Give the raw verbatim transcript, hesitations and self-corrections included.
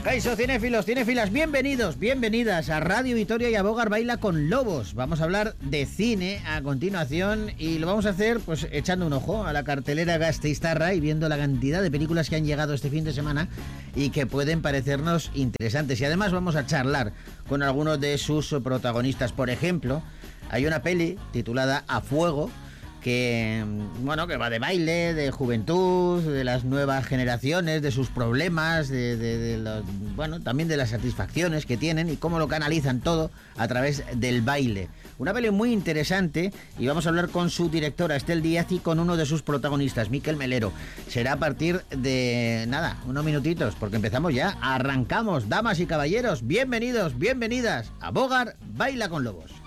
Kaixo, cinéfilos, cinéfilas, bienvenidos, bienvenidas a Radio Vitoria y a Bogar Baila con Lobos. Vamos a hablar de cine a continuación y lo vamos a hacer pues echando un ojo a la cartelera gasteiztarra y viendo la cantidad de películas que han llegado este fin de semana y que pueden parecernos interesantes. Y además vamos a charlar con algunos de sus protagonistas. Por ejemplo, hay una peli titulada A Fuego, que bueno que va de baile, de juventud, de las nuevas generaciones, de sus problemas, de, de, de los, bueno, también de las satisfacciones que tienen y cómo lo canalizan todo a través del baile. Una peli muy interesante y vamos a hablar con su directora Estel Díaz y con uno de sus protagonistas, Miquel Melero. Será a partir de, nada, unos minutitos, porque empezamos ya, arrancamos, damas y caballeros, bienvenidos, bienvenidas a Bogar Baila con Lobos.